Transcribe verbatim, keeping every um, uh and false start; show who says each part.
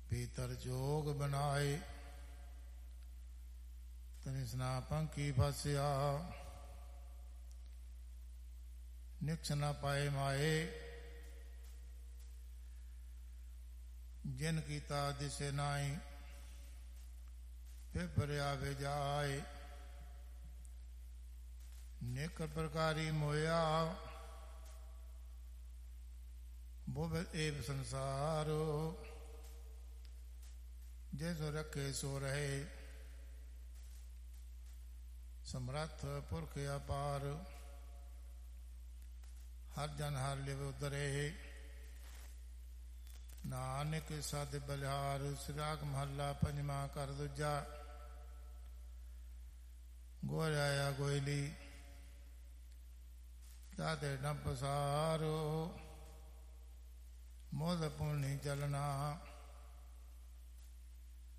Speaker 1: भीतर जोग बनाए तनिस्ना पंखी फसिया निक्ष न पाए माए जिन कीता दिसे नाई फिर आवे जाए नेक प्रकारी मोया बुभ एव संसारो जैसो रखे सो रहे समर्थ पुरख अपार हर जन हर लिव उतरे नानक सद बलिहार सिराग महला पंजवा कर दूजा गोराया गोयली क्या ते न पसारो मोद पुण्य चलना